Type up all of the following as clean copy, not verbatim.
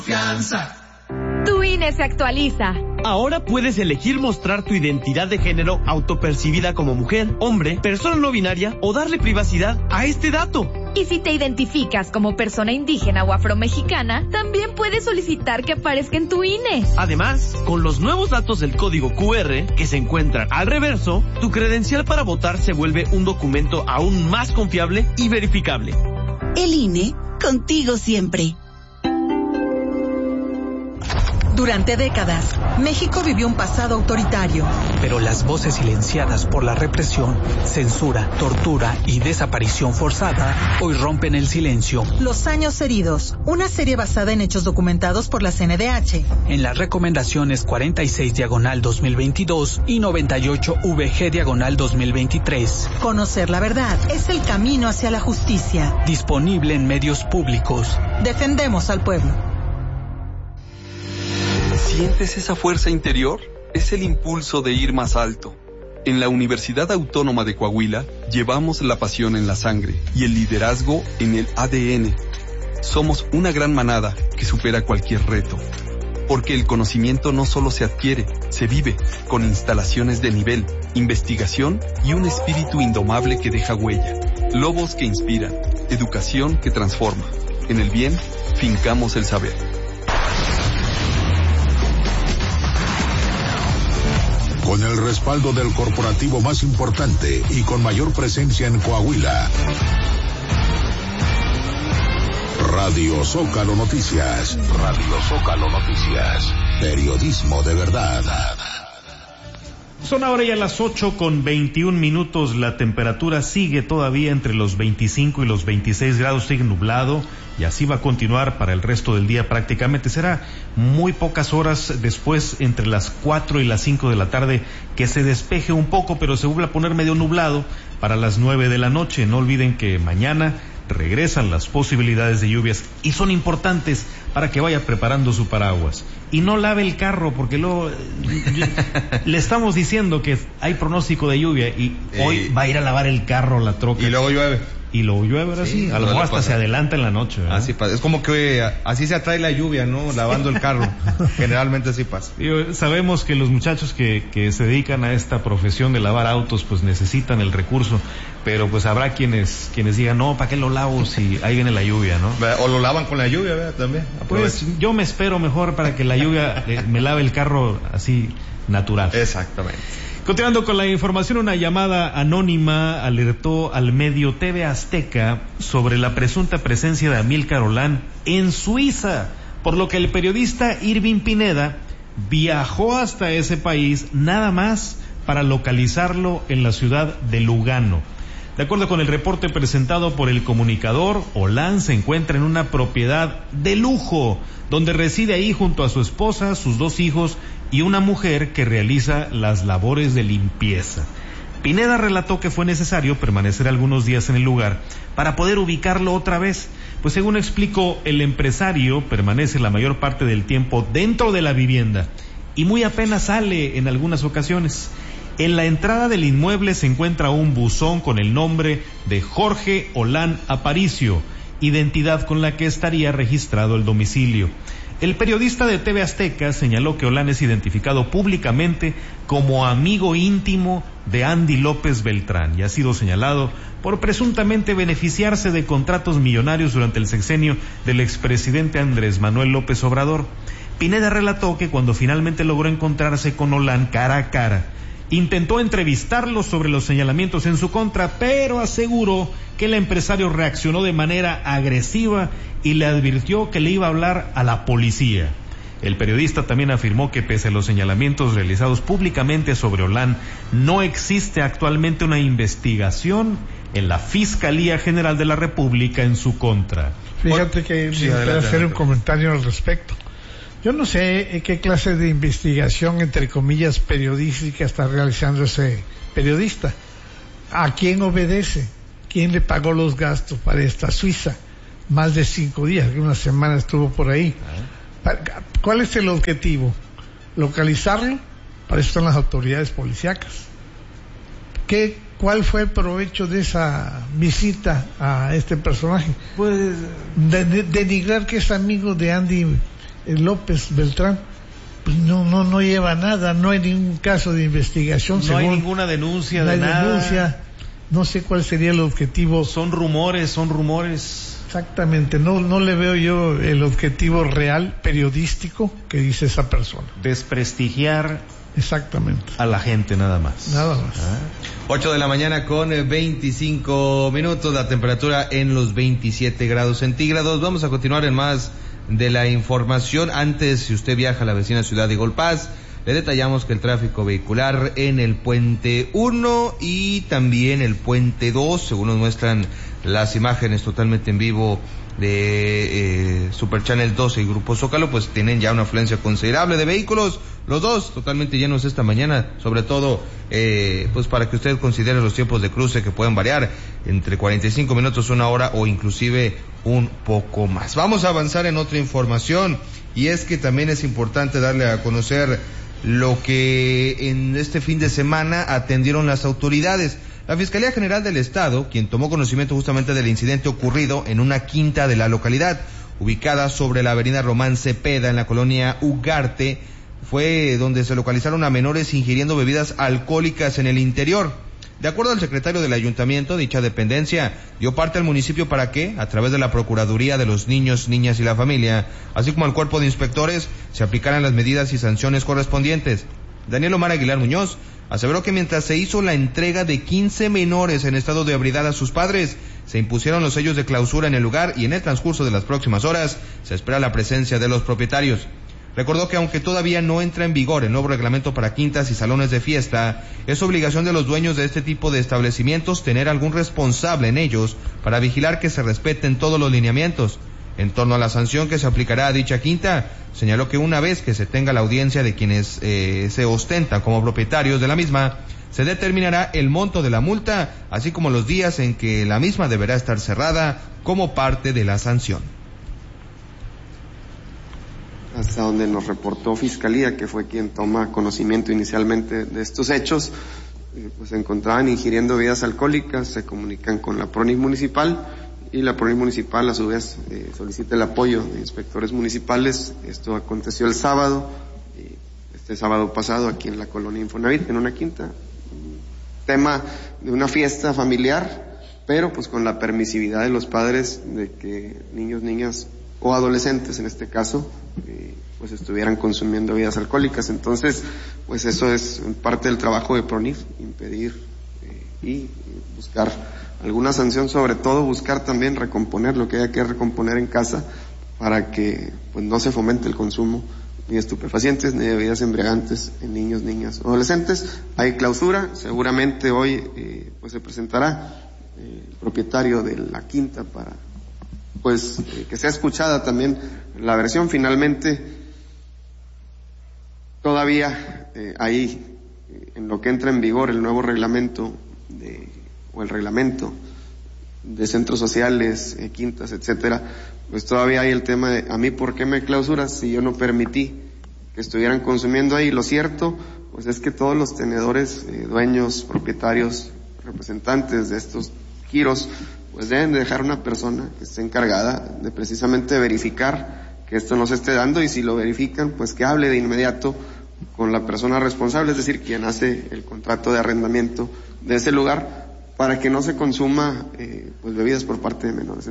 Tu INE se actualiza. Ahora puedes elegir mostrar tu identidad de género autopercibida como mujer, hombre, persona no binaria o darle privacidad a este dato. Y si te identificas como persona indígena o afromexicana, también puedes solicitar que aparezca en tu INE. Además, con los nuevos datos del código QR que se encuentran al reverso, tu credencial para votar se vuelve un documento aún más confiable y verificable. El INE, contigo siempre. Durante décadas, México vivió un pasado autoritario. Pero las voces silenciadas por la represión, censura, tortura y desaparición forzada hoy rompen el silencio. Los años heridos, una serie basada en hechos documentados por la CNDH. En las recomendaciones 46/2022 y 98/VG/2023. Conocer la verdad es el camino hacia la justicia. Disponible en medios públicos. Defendemos al pueblo. ¿Sientes esa fuerza interior? Es el impulso de ir más alto. En la Universidad Autónoma de Coahuila llevamos la pasión en la sangre y el liderazgo en el ADN. Somos una gran manada que supera cualquier reto. Porque el conocimiento no solo se adquiere, se vive, con instalaciones de nivel, investigación y un espíritu indomable que deja huella. Lobos que inspiran, educación que transforma. En el bien, fincamos el saber. Con el respaldo del corporativo más importante y con mayor presencia en Coahuila. Radio Zócalo Noticias. Radio Zócalo Noticias. Periodismo de verdad. Son ahora ya las 8:21. La temperatura sigue todavía entre los 25 y los 26 grados, sigue nublado y así va a continuar para el resto del día prácticamente. Será muy pocas horas después, entre las 4 y las 5 de la tarde, que se despeje un poco, pero se vuelve a poner medio nublado para las 9 de la noche. No olviden que mañana regresan las posibilidades de lluvias y son importantes para que vaya preparando su paraguas. Y no lave el carro, porque luego le estamos diciendo que hay pronóstico de lluvia y hoy va a ir a lavar el carro, la troca. Y luego llueve. Ahora sí. A lo mejor hasta se adelanta en la noche, ¿verdad? Así pasa. Es como que así se atrae la lluvia, ¿no? Lavando el carro. Generalmente así pasa. Sabemos que los muchachos que se dedican a esta profesión de lavar autos, pues necesitan el recurso, pero pues habrá quienes digan, no, ¿para qué lo lavo si ahí viene la lluvia, no? O lo lavan con la lluvia, ¿verdad? También. Pues yo me espero mejor para que la lluvia me lave el carro así natural. Exactamente. Continuando con la información, una llamada anónima alertó al medio TV Azteca sobre la presunta presencia de Amílcar Olán en Suiza, por lo que el periodista Irving Pineda viajó hasta ese país nada más para localizarlo en la ciudad de Lugano. De acuerdo con el reporte presentado por el comunicador, Olán se encuentra en una propiedad de lujo, donde reside ahí junto a su esposa, sus 2 hijos y una mujer que realiza las labores de limpieza. Pineda relató que fue necesario permanecer algunos días en el lugar para poder ubicarlo otra vez, pues según explicó, el empresario permanece la mayor parte del tiempo dentro de la vivienda y muy apenas sale en algunas ocasiones. En la entrada del inmueble se encuentra un buzón con el nombre de Jorge Olán Aparicio, identidad con la que estaría registrado el domicilio. El periodista de TV Azteca señaló que Olán es identificado públicamente como amigo íntimo de Andy López Beltrán y ha sido señalado por presuntamente beneficiarse de contratos millonarios durante el sexenio del expresidente Andrés Manuel López Obrador. Pineda relató que cuando finalmente logró encontrarse con Olán cara a cara, intentó entrevistarlo sobre los señalamientos en su contra, pero aseguró que el empresario reaccionó de manera agresiva y le advirtió que le iba a hablar a la policía. El periodista también afirmó que pese a los señalamientos realizados públicamente sobre Olán, no existe actualmente una investigación en la Fiscalía General de la República en su contra. Fíjate que quiero hacer un comentario al respecto. Yo no sé qué clase de investigación, entre comillas, periodística está realizando ese periodista. ¿A quién obedece? ¿Quién le pagó los gastos para esta Suiza? Más de 5 días, una semana estuvo por ahí. ¿Cuál es el objetivo? ¿Localizarlo? Para eso están las autoridades policíacas. ¿Cuál fue el provecho de esa visita a este personaje? Pues denigrar que es amigo de Andy López Beltrán, pues no lleva nada, no hay ningún caso de investigación. No hay ninguna denuncia de nada. No sé cuál sería el objetivo. Son rumores. Exactamente, no le veo yo el objetivo real periodístico que dice esa persona. Desprestigiar exactamente a la gente nada más. 8 de la mañana con 25 minutos, la temperatura en los 27 grados centígrados. Vamos a continuar en más de la información. Antes, si usted viaja a la vecina ciudad de Golpaz, le detallamos que el tráfico vehicular en el puente 1 y también el puente 2, según nos muestran las imágenes totalmente en vivo de Super Channel 12 y Grupo Zócalo, pues tienen ya una afluencia considerable de vehículos, los dos totalmente llenos esta mañana, sobre todo pues para que usted considere los tiempos de cruce, que pueden variar entre 45 minutos, una hora o inclusive un poco más. Vamos a avanzar en otra información, y es que también es importante darle a conocer lo que en este fin de semana atendieron las autoridades. La Fiscalía General del Estado, quien tomó conocimiento justamente del incidente ocurrido en una quinta de la localidad, ubicada sobre la avenida Román Cepeda, en la colonia Ugarte, fue donde se localizaron a menores ingiriendo bebidas alcohólicas en el interior. De acuerdo al secretario del ayuntamiento, dicha dependencia dio parte al municipio para que, a través de la Procuraduría de los Niños, Niñas y la Familia, así como al cuerpo de inspectores, se aplicaran las medidas y sanciones correspondientes. Daniel Omar Aguilar Muñoz aseveró que mientras se hizo la entrega de 15 menores en estado de ebriedad a sus padres, se impusieron los sellos de clausura en el lugar, y en el transcurso de las próximas horas se espera la presencia de los propietarios. Recordó que aunque todavía no entra en vigor el nuevo reglamento para quintas y salones de fiesta, es obligación de los dueños de este tipo de establecimientos tener algún responsable en ellos para vigilar que se respeten todos los lineamientos. En torno a la sanción que se aplicará a dicha quinta, señaló que una vez que se tenga la audiencia de quienes se ostentan como propietarios de la misma, se determinará el monto de la multa, así como los días en que la misma deberá estar cerrada como parte de la sanción. Hasta donde nos reportó Fiscalía, que fue quien toma conocimiento inicialmente de estos hechos, pues se encontraban ingiriendo bebidas alcohólicas, se comunican con la PRONIF municipal, y la PRONIF municipal a su vez solicita el apoyo de inspectores municipales. Esto aconteció el sábado, este sábado pasado, aquí en la colonia Infonavit, en una quinta, tema de una fiesta familiar, pero pues con la permisividad de los padres de que niños, niñas o adolescentes en este caso, pues estuvieran consumiendo bebidas alcohólicas. Entonces, pues eso es parte del trabajo de PRONIF, impedir y buscar alguna sanción, sobre todo buscar también recomponer lo que haya que recomponer en casa, para que pues no se fomente el consumo ni de estupefacientes ni de bebidas embriagantes en niños, niñas o adolescentes. Hay clausura, seguramente hoy pues se presentará el propietario de la quinta para pues que sea escuchada también la versión. Finalmente, todavía ahí, en lo que entra en vigor el nuevo reglamento el reglamento de centros sociales, quintas, etcétera, pues todavía hay el tema de, a mí, ¿por qué me clausuras si yo no permití que estuvieran consumiendo ahí? Lo cierto, pues es que todos los tenedores, dueños, propietarios, representantes de estos giros, pues deben de dejar una persona que esté encargada de precisamente verificar que esto no se esté dando, y si lo verifican, pues que hable de inmediato con la persona responsable, es decir, quien hace el contrato de arrendamiento de ese lugar, para que no se consuma pues bebidas por parte de menores.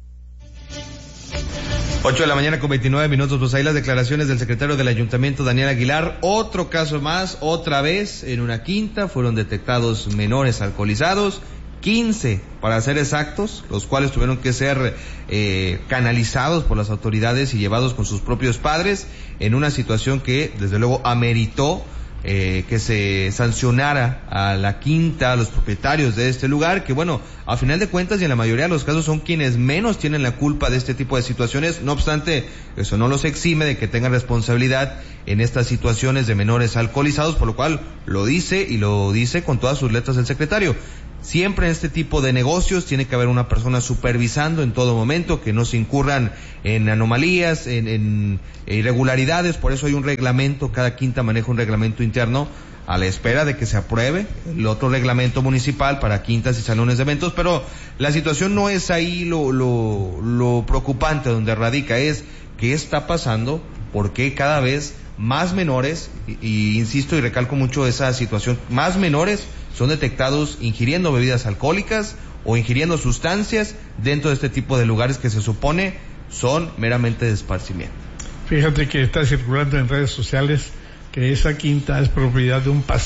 8 de la mañana con 29 minutos, pues ahí las declaraciones del secretario del ayuntamiento, Daniel Aguilar. Otro caso más, otra vez en una quinta, fueron detectados menores alcoholizados, 15 para ser exactos, los cuales tuvieron que ser canalizados por las autoridades y llevados con sus propios padres, en una situación que desde luego ameritó que se sancionara a la quinta, a los propietarios de este lugar, que bueno, a final de cuentas y en la mayoría de los casos son quienes menos tienen la culpa de este tipo de situaciones. No obstante, eso no los exime de que tengan responsabilidad en estas situaciones de menores alcoholizados, por lo cual lo dice con todas sus letras el secretario. Siempre en este tipo de negocios tiene que haber una persona supervisando en todo momento que no se incurran en anomalías, en irregularidades. Por eso hay un reglamento, cada quinta maneja un reglamento interno a la espera de que se apruebe el otro reglamento municipal para quintas y salones de eventos. Pero la situación no es ahí lo preocupante donde radica, es qué está pasando por qué cada vez más menores, y insisto y recalco mucho esa situación, más menores son detectados ingiriendo bebidas alcohólicas o ingiriendo sustancias dentro de este tipo de lugares que se supone son meramente de esparcimiento. Fíjate que está circulando en redes sociales que esa quinta es propiedad de un pastor